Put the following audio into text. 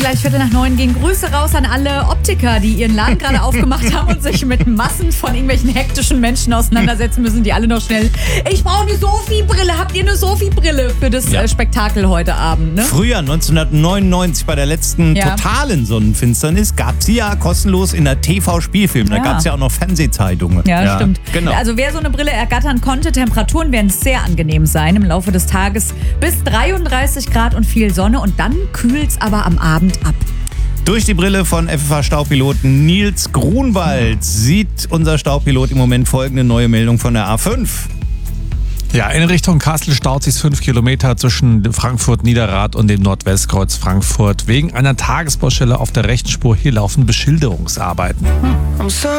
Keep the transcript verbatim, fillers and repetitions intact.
gleich Viertel nach neun gehen. Grüße raus an alle Optiker, die ihren Laden gerade aufgemacht haben und sich mit Massen von irgendwelchen hektischen Menschen auseinandersetzen müssen, die alle noch schnell, ich brauche eine Sophie-Brille, habt ihr eine Sophie-Brille für das ja. äh, Spektakel heute Abend? Ne? Früher, neunzehnhundertneunundneunzig, bei der letzten ja. totalen Sonnenfinsternis, gab es sie ja kostenlos in der T V-Spielfilm. Da ja. gab es ja auch noch Fernsehzeitungen. Ja, ja, stimmt. Genau. Also wer so eine Brille ergattern konnte, Temperaturen werden sehr angenehm sein im Laufe des Tages. Bis dreiunddreißig Grad und viel Sonne und dann kühlt's aber am Abend ab. Durch die Brille von F F H-Stauppiloten Nils Grunwald sieht unser Staupilot im Moment folgende neue Meldung von der A fünf. Ja, in Richtung Kassel staut sich fünf Kilometer zwischen Frankfurt-Niederrad und dem Nordwestkreuz Frankfurt. Wegen einer Tagesbaustelle auf der rechten Spur hier laufen Beschilderungsarbeiten. Hm.